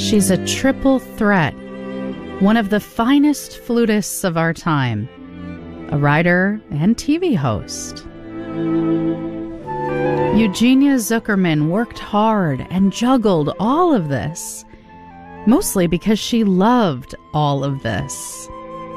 She's a triple threat, one of the finest flutists of our time, a writer and TV host. Eugenia Zuckerman worked hard and juggled all of this, mostly because she loved all of this.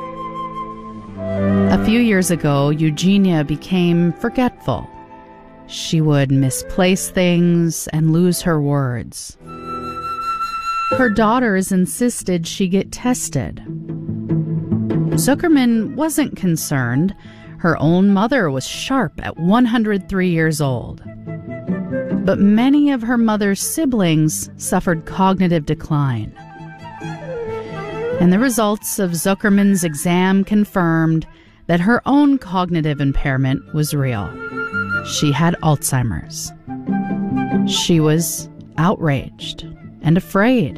A few years ago, Eugenia became forgetful. She would misplace things and lose her words. Her daughters insisted she get tested. Zuckerman wasn't concerned. Her own mother was sharp at 103 years old. But many of her mother's siblings suffered cognitive decline. And the results of Zuckerman's exam confirmed that her own cognitive impairment was real. She had Alzheimer's. She was outraged and afraid.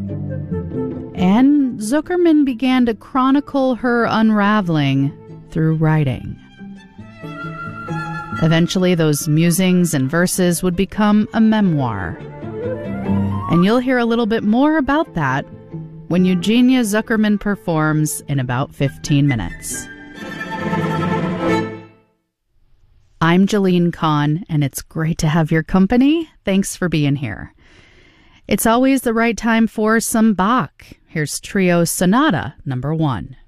And Zuckerman began to chronicle her unraveling through writing. Eventually, those musings and verses would become a memoir. And you'll hear a little bit more about that when Eugenia Zuckerman performs in about 15 minutes. I'm Jalene Kahn, and it's great to have your company. Thanks for being here. It's always the right time for some Bach. Here's Trio Sonata No. 1.